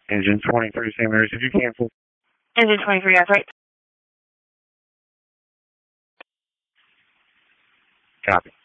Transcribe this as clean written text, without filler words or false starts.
Engine 23, St. Mary's, did you cancel? Engine 23, that's right. Copy.